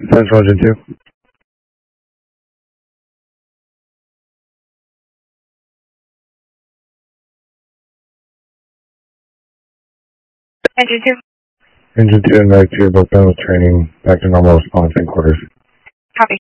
Central Engine 2. Engine 2. Engine 2 and Mag 2 both done with training. Back to normal response in quarters. Copy.